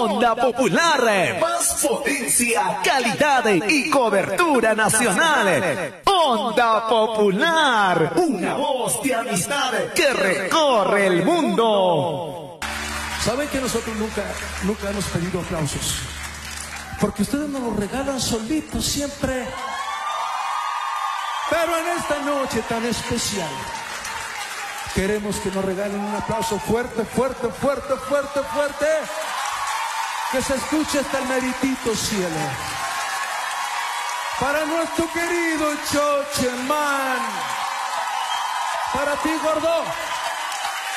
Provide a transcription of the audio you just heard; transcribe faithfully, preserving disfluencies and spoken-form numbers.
Onda Popular, más potencia, calidad y cobertura nacional. Onda Popular, una voz de amistad que recorre el mundo. Saben que nosotros nunca, nunca hemos pedido aplausos, porque ustedes nos los regalan solitos siempre. Pero en esta noche tan especial, queremos que nos regalen un aplauso fuerte, fuerte, fuerte, fuerte, fuerte. Que se escuche hasta el meritito cielo. Para nuestro querido Chocheman. Para ti, gordo.